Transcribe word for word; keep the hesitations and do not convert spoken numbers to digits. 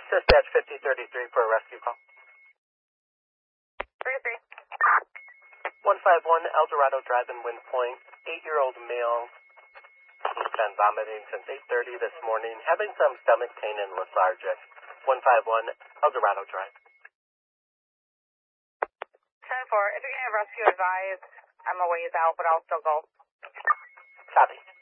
Dispatch fifty thirty-three for a rescue call. thirty-three. one five one El Dorado Drive in Wind Point. Eight-year-old male. He's been vomiting since eight thirty this morning, having some stomach pain and lethargic. one five one El Dorado Drive. ten four. If you're going to have rescue, advise. I'm a ways out, but I'll still go. Copy.